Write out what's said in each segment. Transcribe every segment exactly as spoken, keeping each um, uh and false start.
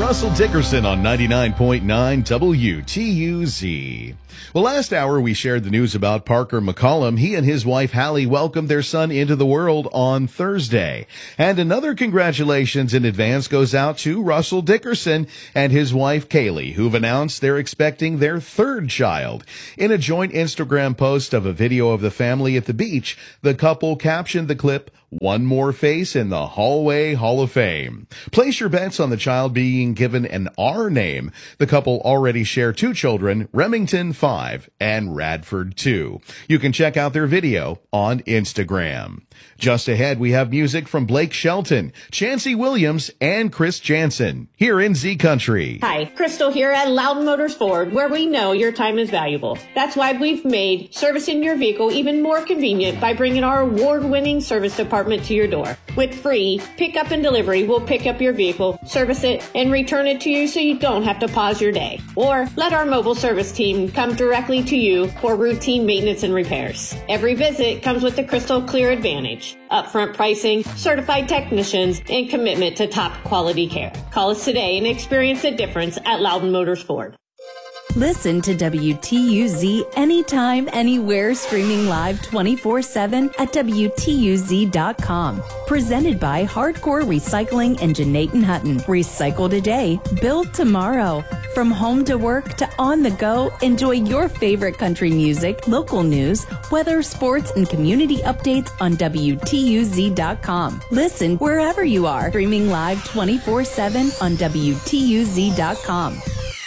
Russell Dickerson on ninety-nine point nine W T U Z. Well, last hour we shared the news about Parker McCollum. He and his wife Hallie welcomed their son into the world on Thursday. And another congratulations in advance goes out to Russell Dickerson and his wife Kaylee, who've announced they're expecting their third child. In a joint Instagram post of a video of the family at the beach, the couple captioned the clip, "One more face in the Hallway Hall of Fame." Place your bets on the child being given an R name. The couple already share two children, Remington five and Radford two. You can check out their video on Instagram. Just ahead, we have music from Blake Shelton, Chancey Williams, and Chris Jansen here in Z Country. Hi, Crystal here at Loudon Motors Ford, where we know your time is valuable. That's why we've made servicing your vehicle even more convenient by bringing our award-winning service department to your door. With free pickup and delivery, we'll pick up your vehicle, service it, and return it to you so you don't have to pause your day. Or let our mobile service team come directly to you for routine maintenance and repairs. Every visit comes with the Crystal Clear Advantage. Upfront pricing, certified technicians, and commitment to top quality care. Call us today and experience the difference at Loudon Motors Ford. Listen to W T U Z anytime, anywhere, streaming live twenty-four seven at W T U Z dot com. Presented by Hardcore Recycling and Janaten Hutton. Recycle today, build tomorrow. From home to work to on the go, enjoy your favorite country music, local news, weather, sports, and community updates on W T U Z dot com. Listen wherever you are, streaming live twenty-four seven on W T U Z dot com.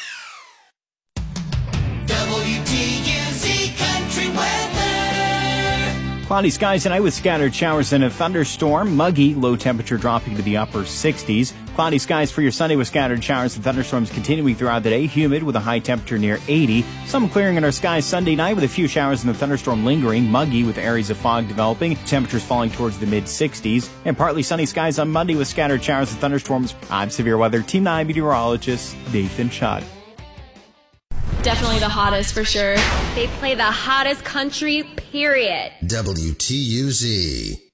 Cloudy skies tonight with scattered showers and a thunderstorm. Muggy, low temperature dropping to the upper sixties. Cloudy skies for your Sunday with scattered showers and thunderstorms continuing throughout the day. Humid with a high temperature near eighty. Some clearing in our skies Sunday night with a few showers and the thunderstorm lingering. Muggy with areas of fog developing. Temperatures falling towards the mid sixties. And partly sunny skies on Monday with scattered showers and thunderstorms. I'm Severe Weather Team nine meteorologist Nathan Schott. Definitely the hottest for sure. They play the hottest country, period. W T U Z.